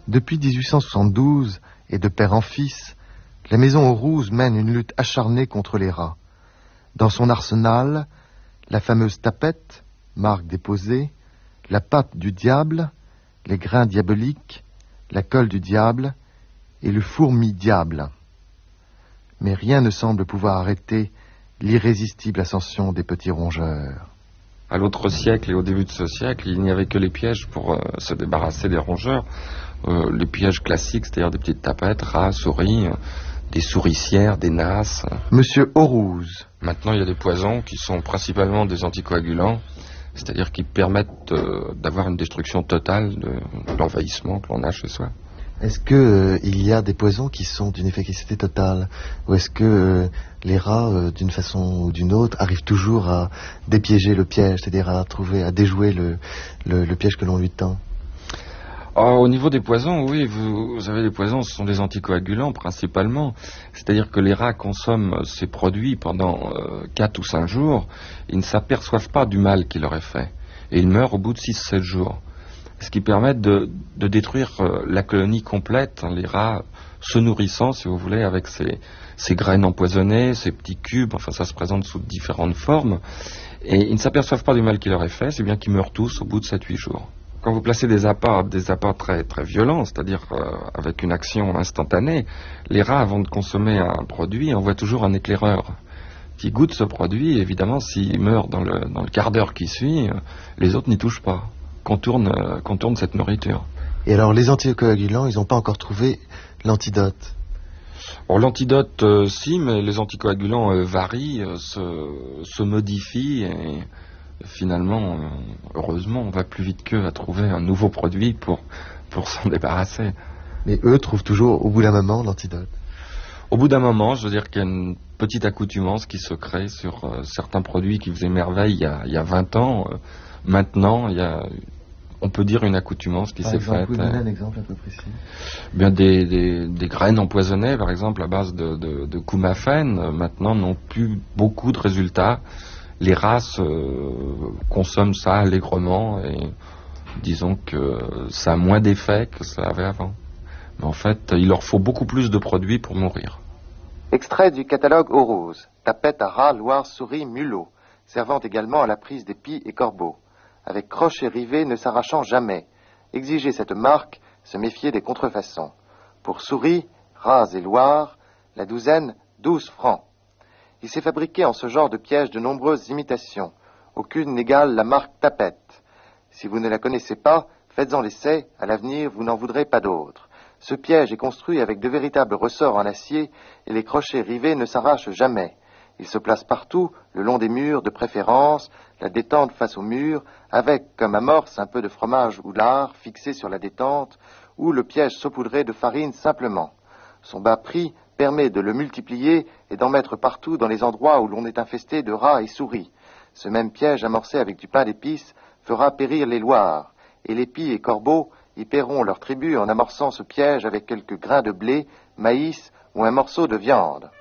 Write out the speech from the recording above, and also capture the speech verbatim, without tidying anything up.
Depuis dix-huit cent soixante-douze, et de père en fils, la maison Aurouze mène une lutte acharnée contre les rats. Dans son arsenal, la fameuse tapette, marque déposée, la pâte du diable, les grains diaboliques, la colle du diable et le fourmi-diable. Mais rien ne semble pouvoir arrêter l'irrésistible ascension des petits rongeurs. À l'autre siècle et au début de ce siècle, il n'y avait que les pièges pour euh, se débarrasser des rongeurs. Euh, les pièges classiques, c'est-à-dire des petites tapettes, rats, souris, euh, des souricières, des nasses. Monsieur Aurouze. Maintenant, il y a des poisons qui sont principalement des anticoagulants, c'est-à-dire qui permettent euh, d'avoir une destruction totale de, de l'envahissement que l'on a chez soi. Est-ce que euh, il y a des poisons qui sont d'une efficacité totale, ou est-ce que euh, les rats, euh, d'une façon ou d'une autre, arrivent toujours à dépiéger le piège, c'est-à-dire à trouver, à déjouer le, le, le piège que l'on lui tend? Oh, au niveau des poisons, oui, vous, vous avez des poisons, ce sont des anticoagulants principalement. C'est-à-dire que les rats consomment ces produits pendant euh, quatre ou cinq jours, ils ne s'aperçoivent pas du mal qu'il leur est fait. Et ils meurent au bout de six à sept jours. Ce qui permet de, de détruire euh, la colonie complète, hein, les rats se nourrissant, si vous voulez, avec ces, ces graines empoisonnées, ces petits cubes, enfin ça se présente sous différentes formes. Et ils ne s'aperçoivent pas du mal qu'il leur est fait, c'est bien qu'ils meurent tous au bout de sept à huit jours. Quand vous placez des appâts, des appâts très, très violents, c'est-à-dire euh, avec une action instantanée, les rats, avant de consommer un produit, envoient toujours un éclaireur qui goûte ce produit. Et évidemment, s'il meurt dans le, dans le quart d'heure qui suit, euh, les autres n'y touchent pas, contournent, euh, contournent cette nourriture. Et alors, les anticoagulants, ils n'ont pas encore trouvé l'antidote? Or, l'antidote, euh, si, mais les anticoagulants euh, varient, euh, se, se modifient et... Finalement, heureusement, on va plus vite qu'eux à trouver un nouveau produit pour, pour s'en débarrasser. Mais eux trouvent toujours, au bout d'un moment, l'antidote. Au bout d'un moment, je veux dire qu'il y a une petite accoutumance qui se crée sur euh, certains produits qui faisaient merveille il y a, il y a vingt ans. Euh, maintenant, il y a, on peut dire, une accoutumance qui par s'est exemple, faite. Vous pouvez donner un exemple un peu précis? Bien, des, des, des graines empoisonnées, par exemple, à base de, de, de coumaphène, euh, maintenant n'ont plus beaucoup de résultats. Les races euh, consomment ça allègrement et disons que ça a moins d'effet que ça avait avant. Mais en fait, il leur faut beaucoup plus de produits pour mourir. Extrait du catalogue Aurouze. Tapette à rats, loirs, souris, mulots, servant également à la prise des pies et corbeaux. Avec croche et rivet ne s'arrachant jamais. Exiger cette marque, se méfier des contrefaçons. Pour souris, rats et loirs, la douzaine, douze francs. Il s'est fabriqué en ce genre de piège de nombreuses imitations. Aucune n'égale la marque Tapette. Si vous ne la connaissez pas, faites-en l'essai, à l'avenir vous n'en voudrez pas d'autres. Ce piège est construit avec de véritables ressorts en acier et les crochets rivés ne s'arrachent jamais. Il se place partout, le long des murs de préférence, la détente face au mur, avec comme amorce un peu de fromage ou lard fixé sur la détente, ou le piège saupoudré de farine simplement. Son bas prix permet de le multiplier et d'en mettre partout dans les endroits où l'on est infesté de rats et souris. Ce même piège amorcé avec du pain d'épices fera périr les loirs, et les pies et corbeaux y paieront leur tribut en amorçant ce piège avec quelques grains de blé, maïs ou un morceau de viande.